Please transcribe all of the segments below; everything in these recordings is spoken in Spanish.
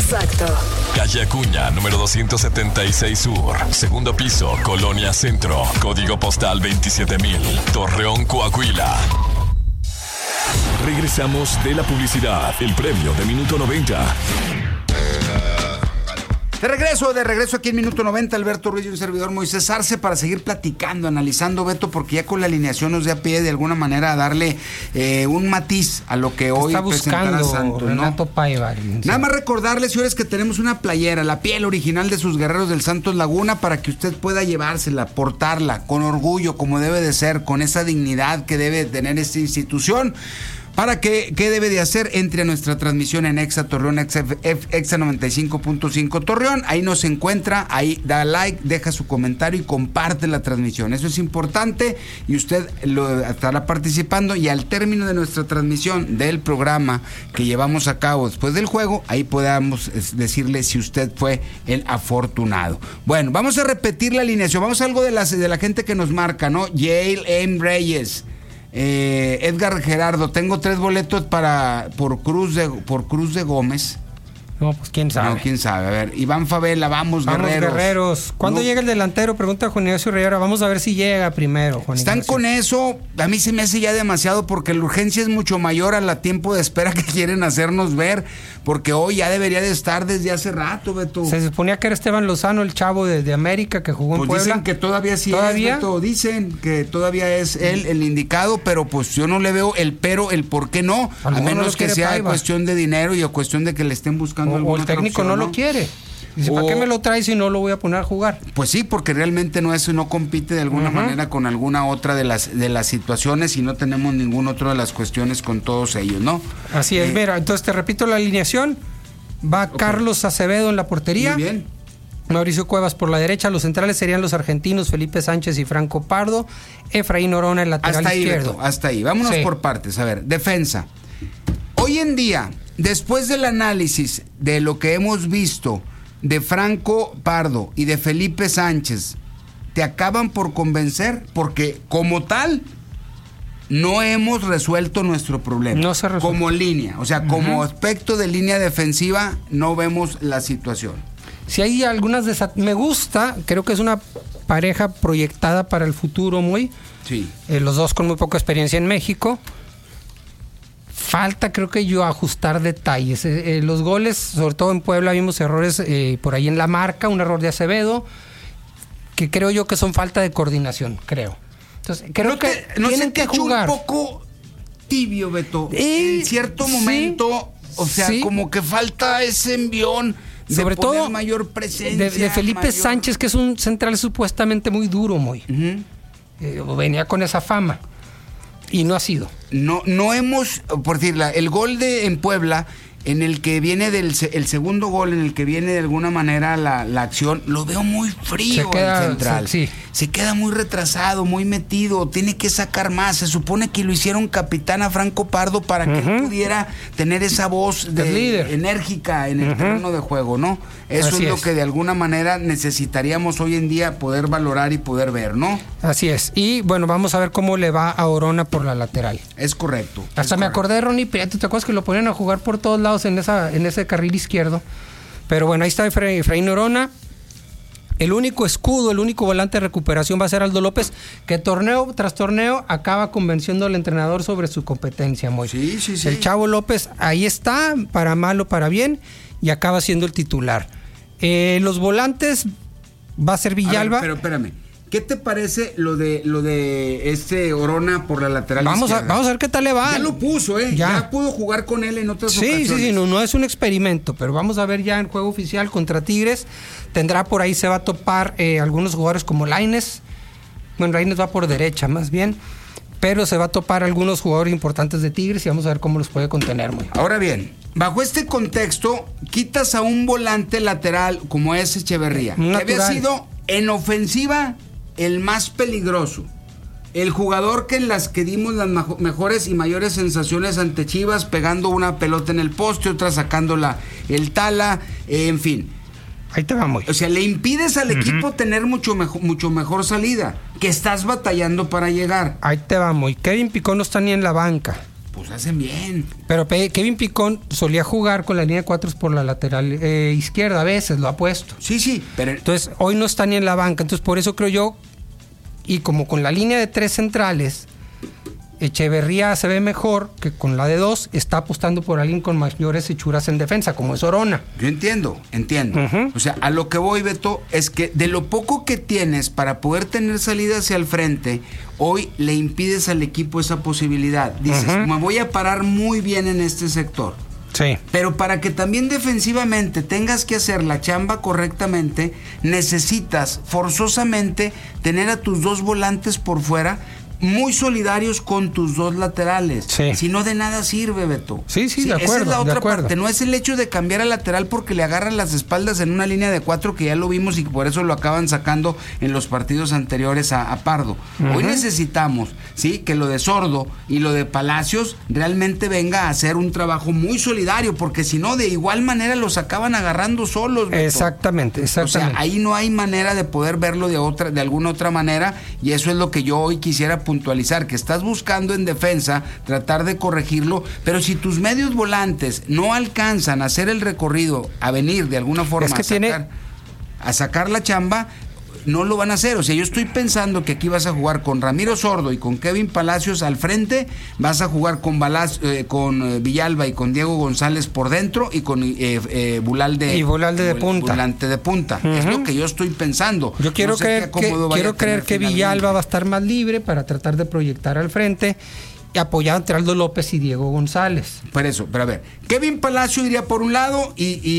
Exacto. Calle Acuña, número 276 Sur. Segundo piso, Colonia Centro. Código postal 27000. Torreón, Coahuila. Regresamos de la publicidad. El premio de Minuto 90. De regreso aquí en Minuto 90, Alberto Ruiz y un servidor Moisés Arce para seguir platicando, analizando, Beto, porque ya con la alineación nos da pie de alguna manera a darle un matiz a lo que hoy está buscando Santos, Renato ¿no? Paiva. Nada más recordarles, señores, que tenemos una playera, la piel original de sus guerreros del Santos Laguna, para que usted pueda llevársela, portarla con orgullo, como debe de ser, con esa dignidad que debe tener esta institución. ¿Para qué debe de hacer? Entre a nuestra transmisión en Exa Torreón, Exa 95.5 Torreón. Ahí nos encuentra, ahí da like, deja su comentario y comparte la transmisión. Eso es importante y usted lo estará participando. Y al término de nuestra transmisión del programa que llevamos a cabo después del juego, ahí podamos decirle si usted fue el afortunado. Bueno, vamos a repetir la alineación. Vamos a algo de la gente que nos marca, ¿no? Yale M. Reyes. Edgar Gerardo, tengo 3 boletos por Cruz de Gómez. No, pues quién sabe. No, quién sabe. A ver, Iván Favela, vamos Guerreros. ¿Cuándo llega el delantero? Pregunta Juan Ignacio Rivera. Vamos a ver si llega primero, Juan Están Ignacio. con eso. A mí se me hace ya demasiado porque la urgencia es mucho mayor a la tiempo de espera que quieren hacernos ver. Porque hoy ya debería de estar desde hace rato, Beto. Se suponía que era Esteban Lozano, el chavo de América que jugó en Puebla. Dicen que todavía sí es, Beto. Dicen que todavía es él el indicado, pero pues yo no le veo el por qué no. A menos que sea cuestión de dinero y o cuestión de que le estén buscando alguna otra opción. O el técnico no lo quiere. Dice, ¿para qué me lo traes si no lo voy a poner a jugar? Pues sí, porque realmente no compite de alguna manera con alguna otra de las situaciones y no tenemos ninguna otra de las cuestiones con todos ellos, ¿no? Así es, mira, entonces te repito la alineación. Va Carlos Acevedo en la portería. Muy bien. Mauricio Cuevas por la derecha. Los centrales serían los argentinos Felipe Sánchez y Franco Pardo. Efraín Orona en lateral izquierdo. Beto, hasta ahí. Vámonos por partes. A ver, defensa. Hoy en día, después del análisis de lo que hemos visto de Franco Pardo y de Felipe Sánchez, ¿te acaban por convencer? Porque como tal no hemos resuelto nuestro problema. No se resuelve. Como línea, o sea, como aspecto de línea defensiva no vemos la situación. Si hay algunas me gusta, creo que es una pareja proyectada para el futuro muy. Sí. Los dos con muy poca experiencia en México. Falta, creo que ajustar detalles. Los goles, sobre todo en Puebla, vimos errores por ahí en la marca, un error de Acevedo, que creo yo que son falta de coordinación, creo. Entonces, creo que tienen que jugar. Un poco tibio, Beto. En cierto momento, o sea, como que falta ese envión. Sobre todo mayor presencia de Felipe Sánchez, que es un central supuestamente muy duro, venía con esa fama y no ha sido. No hemos, por decir, el gol en Puebla, en el que viene el segundo gol, en el que viene de alguna manera la acción, lo veo muy frío el central. Se queda muy retrasado, muy metido, tiene que sacar más. Se supone que lo hicieron capitán a Franco Pardo para que él pudiera tener esa voz enérgica en el terreno de juego, ¿no? Eso es lo que de alguna manera necesitaríamos hoy en día poder valorar y poder ver, ¿no? Así es. Y bueno, vamos a ver cómo le va a Orona por la lateral. Es correcto. Hasta me acordé de Ronnie Prieto, ¿te acuerdas que lo ponían a jugar por todos lados en ese carril izquierdo? Pero bueno, ahí está Efraín Orona. El único escudo, el único volante de recuperación va a ser Aldo López, que torneo tras torneo acaba convenciendo al entrenador sobre su competencia, Moy. Sí. El Chavo López ahí está, para mal o para bien, y acaba siendo el titular. Los volantes va a ser Villalba. Pero espérame. ¿Qué te parece lo de Orona por la lateral izquierda? Vamos a ver qué tal le va. Ya lo puso, Ya pudo jugar con él en otras ocasiones. Sí, no es un experimento, pero vamos a ver ya en juego oficial contra Tigres. Tendrá por ahí, se va a topar algunos jugadores como Lainez. Bueno, Lainez va por derecha más bien, pero se va a topar algunos jugadores importantes de Tigres y vamos a ver cómo los puede contener. Ahora bien, bajo este contexto, quitas a un volante lateral como es Echeverría, que había sido en ofensiva el más peligroso, el jugador que en las que dimos las mejores y mayores sensaciones ante Chivas, pegando una pelota en el poste, otra sacándola el tala, en fin. Ahí te va, Moy. O sea, le impides al equipo tener mucho mejor salida, que estás batallando para llegar. Ahí te va, Moy. Kevin Picón no está ni en la banca. pues hacen bien. Pero Kevin Picón solía jugar con la línea de 4 por la lateral izquierda, a veces lo ha puesto. Sí, pero... Entonces, hoy no está ni en la banca, entonces por eso creo yo, y como con la línea de 3 centrales, Echeverría se ve mejor que con la de 2, está apostando por alguien con mayores hechuras en defensa, como es Orona. Yo entiendo. O sea, a lo que voy, Beto, es que de lo poco que tienes para poder tener salida hacia el frente, hoy le impides al equipo esa posibilidad. Dices, me voy a parar muy bien en este sector. Sí. Pero para que también defensivamente tengas que hacer la chamba correctamente, necesitas forzosamente tener a tus 2 volantes por fuera, muy solidarios con tus 2 laterales. Sí. Si no, de nada sirve, Beto. Sí, de acuerdo. Esa es la otra parte. No es el hecho de cambiar al lateral porque le agarran las espaldas en una línea de 4, que ya lo vimos y por eso lo acaban sacando en los partidos anteriores a Pardo. Hoy necesitamos, sí, que lo de Sordo y lo de Palacios realmente venga a hacer un trabajo muy solidario, porque si no, de igual manera los acaban agarrando solos, Beto. Exactamente. O sea, ahí no hay manera de poder verlo de alguna otra manera, y eso es lo que yo hoy quisiera puntualizar, que estás buscando en defensa tratar de corregirlo, pero si tus medios volantes no alcanzan a hacer el recorrido, a venir de alguna forma a sacar la chamba, no lo van a hacer. O sea, yo estoy pensando que aquí vas a jugar con Ramiro Sordo y con Kevin Palacios al frente, vas a jugar con Villalba y con Diego González por dentro y con Bulalde de punta. Volante de punta. Es lo que yo estoy pensando. Yo quiero creer que Villalba va a estar más libre para tratar de proyectar al frente y apoyado entre Aldo López y Diego González. Por eso, pero a ver, Kevin Palacio iría por un lado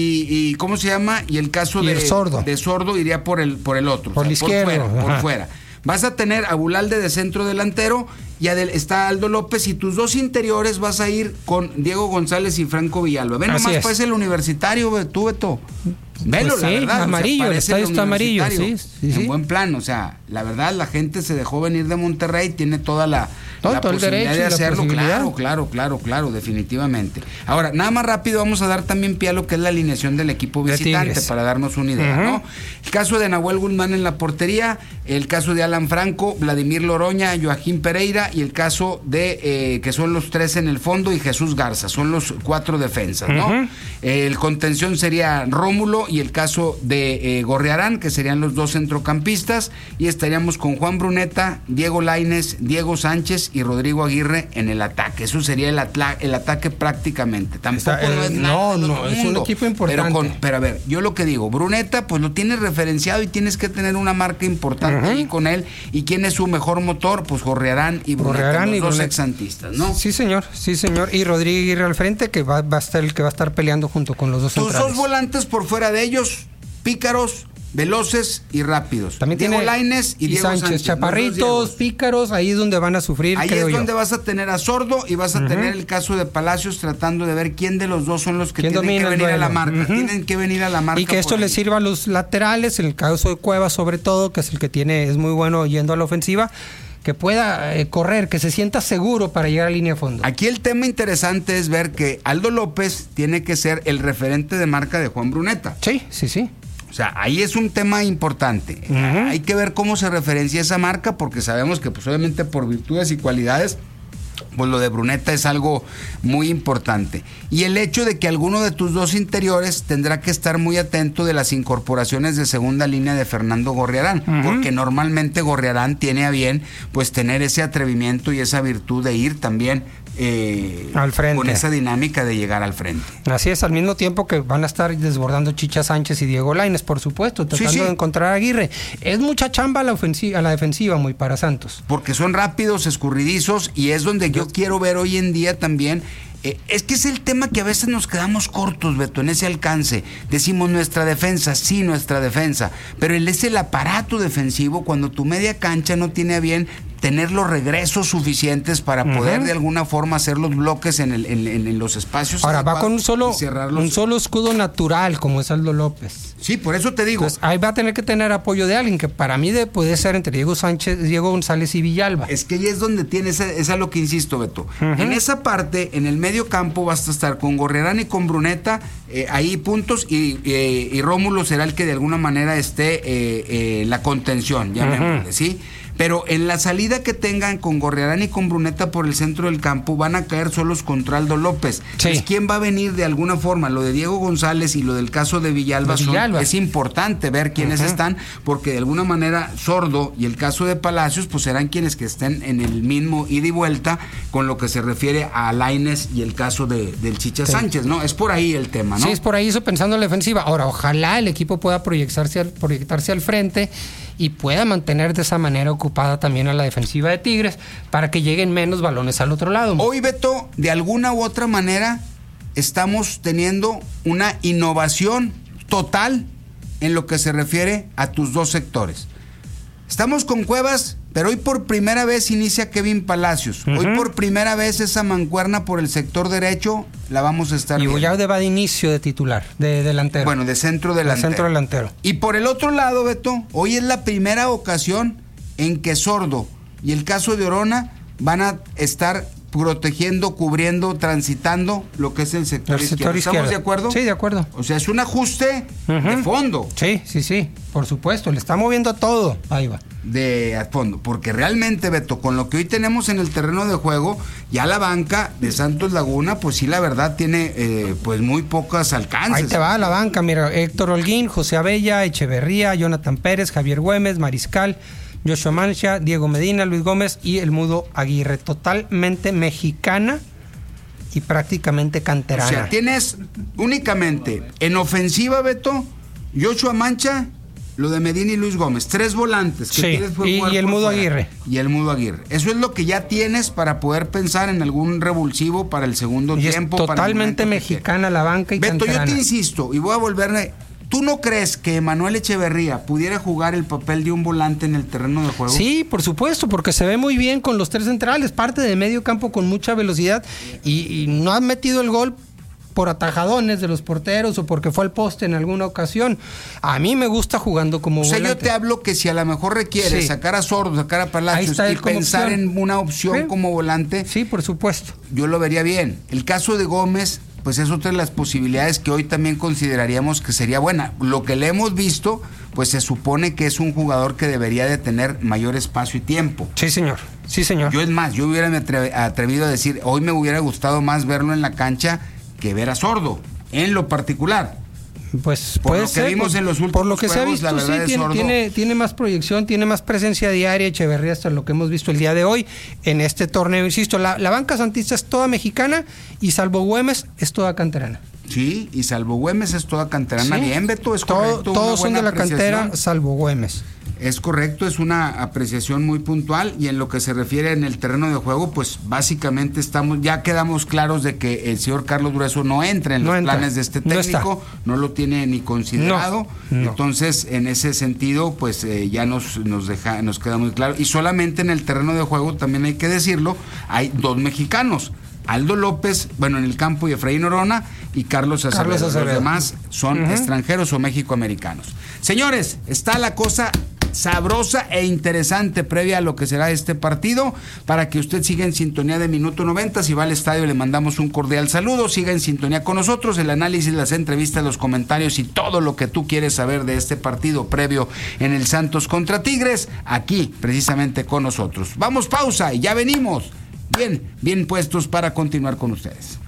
y ¿cómo se llama? Y el caso de Sordo iría por el otro. Por la izquierda. Por fuera. Vas a tener a Bulalde de centro delantero y está Aldo López, y tus 2 interiores vas a ir con Diego González y Franco Villalba. Ven nomás, parece el Universitario, Beto. Velo, pues sí, la verdad. amarillo, el estadio está amarillo, en buen plan, o sea, la verdad, la gente se dejó venir de Monterrey, tiene toda la todo el derecho de hacerlo, claro, claro, definitivamente. Ahora, nada más rápido, vamos a dar también pie a lo que es la alineación del equipo visitante, para darnos una idea, ¿no? El caso de Nahuel Guzmán en la portería, el caso de Alan Franco, Vladimir Loroña, Joaquín Pereira, y el caso de que son los 3 en el fondo, y Jesús Garza, son los 4 defensas, ¿no? El contención sería Rómulo, y el caso de Gorriarán, que serían los 2 centrocampistas, y estaríamos con Juan Bruneta, Diego Lainez, Diego Sánchez y Rodrigo Aguirre en el ataque. Eso sería el ataque prácticamente. Tampoco no es nada. No, es un equipo importante. Pero a ver, yo lo que digo, Bruneta, pues lo tienes referenciado y tienes que tener una marca importante ahí con él. ¿Y quién es su mejor motor? Pues Gorriarán y Bruneta, los 2 exsantistas, ¿no? Sí, señor. Y Rodrigo Aguirre al frente, que va a estar el que va a estar peleando junto con los 2 centrales. Tus 2 volantes por fuera de ellos, pícaros, veloces y rápidos. También Diego tiene Lainez y Diego Sánchez, chaparritos, pícaros, ahí es donde van a sufrir. Ahí es donde vas a tener a Sordo y vas a tener el caso de Palacios, tratando de ver quién de los 2 son los que tienen que venir a la marca. Tienen que venir a la marca. Y que esto les sirva a los laterales, en el caso de Cuevas sobre todo, que es el que es muy bueno yendo a la ofensiva, que pueda correr, que se sienta seguro para llegar a línea de fondo. Aquí el tema interesante es ver que Aldo López tiene que ser el referente de marca de Juan Bruneta. Sí. O sea, ahí es un tema importante. Hay que ver cómo se referencia esa marca, porque sabemos que pues obviamente por virtudes y cualidades, pues lo de Bruneta es algo muy importante. Y el hecho de que alguno de tus 2 interiores tendrá que estar muy atento de las incorporaciones de segunda línea de Fernando Gorriarán, porque normalmente Gorriarán tiene a bien pues tener ese atrevimiento y esa virtud de ir también al frente, con esa dinámica de llegar al frente. Así es, al mismo tiempo que van a estar desbordando Chicha Sánchez y Diego Lainez, por supuesto, tratando de encontrar a Aguirre. Es mucha chamba a la defensiva, muy para Santos. Porque son rápidos, escurridizos, y es donde yo quiero ver hoy en día también. Es que es el tema que a veces nos quedamos cortos, Beto, en ese alcance. Decimos nuestra defensa, sí, nuestra defensa, pero es el aparato defensivo cuando tu media cancha no tiene a bien tener los regresos suficientes para poder de alguna forma hacer los bloques en los espacios. Ahora va con un solo escudo natural, como es Aldo López. Sí, por eso te digo. Entonces, ahí va a tener que tener apoyo de alguien, que para mí puede ser entre Diego González y Villalba. Es que ahí es donde tienes, es a lo que insisto, Beto. En esa parte, en el medio campo, vas a estar con Gorriarán y con Bruneta, ahí puntos, y Rómulo será el que de alguna manera esté la contención, llamémosle, ¿sí? Pero en la salida que tengan con Gorriarán y con Bruneta por el centro del campo, van a caer solos contra Aldo López. Sí. Pues, ¿quién va a venir de alguna forma? Lo de Diego González y lo del caso de Villalba, es importante ver quiénes están, porque de alguna manera Sordo y el caso de Palacios pues serán quienes que estén en el mismo ida y vuelta con lo que se refiere a Lainez y el caso del Chicha Sánchez, ¿no? Es por ahí el tema, ¿no? Sí, es por ahí, eso pensando en la defensiva. Ahora, ojalá el equipo pueda proyectarse al frente y pueda mantener de esa manera ocupada también a la defensiva de Tigres para que lleguen menos balones al otro lado. Hoy, Beto, de alguna u otra manera estamos teniendo una innovación total en lo que se refiere a tus dos sectores. Estamos con Cuevas, pero hoy por primera vez inicia Kevin Palacios. Hoy por primera vez esa mancuerna por el sector derecho la vamos a estar viendo. Y Boyaude va de inicio de titular, de delantero. Bueno, de centro delantero. Y por el otro lado, Beto, hoy es la primera ocasión en que Sordo y el caso de Orona van a estar protegiendo, cubriendo, transitando lo que es el sector izquierdo. ¿Estamos de acuerdo? Sí, de acuerdo. O sea, es un ajuste de fondo. Sí, por supuesto, le está moviendo todo. Ahí va. De fondo, porque realmente, Beto, con lo que hoy tenemos en el terreno de juego, ya la banca de Santos Laguna, pues sí, la verdad tiene pues muy pocos alcances. Ahí te va la banca, mira, Héctor Holguín, José Abella, Echeverría, Jonathan Pérez, Javier Güemes, Mariscal, Joshua Mancha, Diego Medina, Luis Gómez y el Mudo Aguirre, totalmente mexicana y prácticamente canterana. O sea, tienes únicamente en ofensiva, Beto, Joshua Mancha, lo de Medina y Luis Gómez, 3 volantes que tienes por jugar y el Mudo fuera. Aguirre. Y el Mudo Aguirre. Eso es lo que ya tienes para poder pensar en algún revulsivo para el segundo tiempo. Es totalmente mexicana la banca y Beto, canterana. yo te insisto, y voy a volverme... ¿Tú no crees que Emanuel Echeverría pudiera jugar el papel de un volante en el terreno de juego? Sí, por supuesto, porque se ve muy bien con los 3 centrales, parte de medio campo con mucha velocidad y no ha metido el gol por atajadones de los porteros o porque fue al poste en alguna ocasión. A mí me gusta jugando como volante. O sea, yo te hablo que si a lo mejor requiere sacar a Sordo, sacar a Palacios y pensar en una opción como volante. Sí, por supuesto. Yo lo vería bien. El caso de Gómez, pues es otra de las posibilidades que hoy también consideraríamos que sería buena. Lo que le hemos visto, pues se supone que es un jugador que debería de tener mayor espacio y tiempo. Sí, señor. Sí, señor. Yo es más, yo hubiera atrevido a decir, hoy me hubiera gustado más verlo en la cancha que ver a Sordo, en lo particular. Pues por puede lo que ser, vimos en los últimos por lo que juegos, se ha visto, sí, tiene más proyección, tiene más presencia diaria Echeverría hasta lo que hemos visto el día de hoy en este torneo. Insisto, la banca santista es toda mexicana y salvo Güemes es toda canterana. Sí, y salvo Güemes es toda canterana. Sí. Bien, Beto, es correcto. Todos son de la cantera, salvo Güemes. Es correcto, es una apreciación muy puntual y en lo que se refiere en el terreno de juego, pues básicamente ya quedamos claros de que el señor Carlos Gruezo no entra en los planes de este técnico, no lo tiene ni considerado, no. Entonces en ese sentido pues ya nos queda muy claro y solamente en el terreno de juego también hay que decirlo, hay 2 mexicanos. Aldo López, bueno, en el campo, y Efraín Orona y Carlos Acevedo. Los demás son extranjeros o mexicoamericanos. Señores, está la cosa sabrosa e interesante previa a lo que será este partido, para que usted siga en sintonía de Minuto 90. Si va al estadio, le mandamos un cordial saludo. Siga en sintonía con nosotros, el análisis, las entrevistas, los comentarios y todo lo que tú quieres saber de este partido previo en el Santos contra Tigres, aquí precisamente con nosotros. Vamos, pausa y ya venimos bien puestos para continuar con ustedes.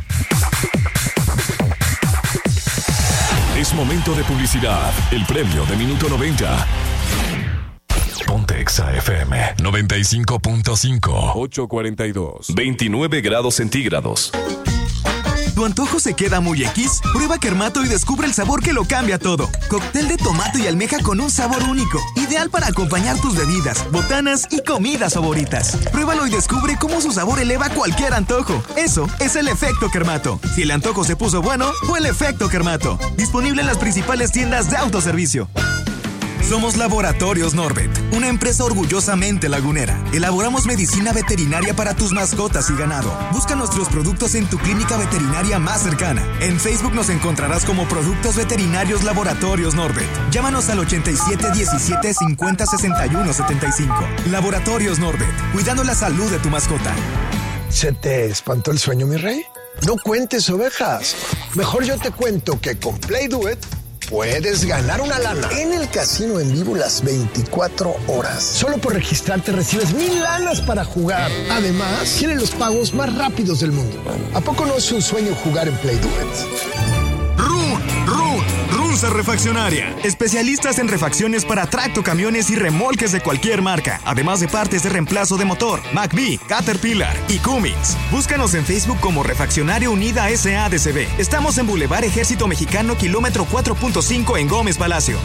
Es momento de publicidad. El premio de Minuto 90. Ponte Exa FM 95.5. 8:42. 29 grados centígrados. ¿Tu antojo se queda muy X? Prueba Kermato y descubre el sabor que lo cambia todo. Cóctel de tomate y almeja con un sabor único. Ideal para acompañar tus bebidas, botanas y comidas favoritas. Pruébalo y descubre cómo su sabor eleva cualquier antojo. Eso es el efecto Kermato. Si el antojo se puso bueno, fue el efecto Kermato. Disponible en las principales tiendas de autoservicio. Somos Laboratorios Norbert, una empresa orgullosamente lagunera. Elaboramos medicina veterinaria para tus mascotas y ganado. Busca nuestros productos en tu clínica veterinaria más cercana. En Facebook nos encontrarás como Productos Veterinarios Laboratorios Norbert. Llámanos al 87 17 50 61 75. Laboratorios Norbert, cuidando la salud de tu mascota. ¿Se te espantó el sueño, mi rey? No cuentes ovejas. Mejor yo te cuento que con Play Do It puedes ganar una lana en el casino en vivo las 24 horas. Solo por registrarte recibes 1000 lanas para jugar. Además, tienen los pagos más rápidos del mundo. ¿A poco no es un sueño jugar en Play Do It? Runza Refaccionaria. Especialistas en refacciones para tractocamiones y remolques de cualquier marca. Además de partes de reemplazo de motor, McBee, Caterpillar y Cummins. Búscanos en Facebook como Refaccionaria Unida S.A.D.C.B. Estamos en Boulevard Ejército Mexicano, kilómetro 4.5 en Gómez Palacio.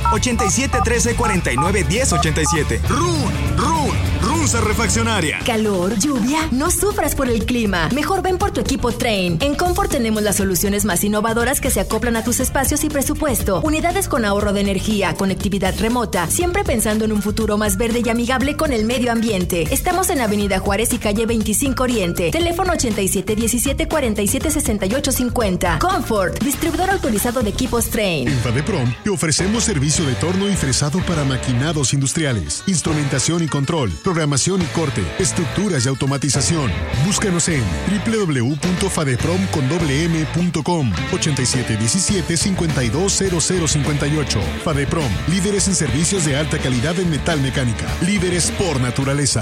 8713-491087. Runza Refaccionaria. Calor, lluvia, no sufras por el clima. Mejor ven por tu equipo Trane. En Comfort tenemos las soluciones más innovadoras que se acoplan a tus espacios y presupuesto. Unidades con ahorro de energía, conectividad remota, siempre pensando en un futuro más verde y amigable con el medio ambiente. Estamos en Avenida Juárez y calle 25 Oriente. Teléfono 8717-476850. Comfort, distribuidor autorizado de equipos Trane. En Fadeprom te ofrecemos servicio de torno y fresado para maquinados industriales, instrumentación y control, programación y corte, estructuras y automatización. Búscanos en www.fadeprom.com 8717-520058. Fadeprom, líderes en servicios de alta calidad en metal mecánica, líderes por naturaleza.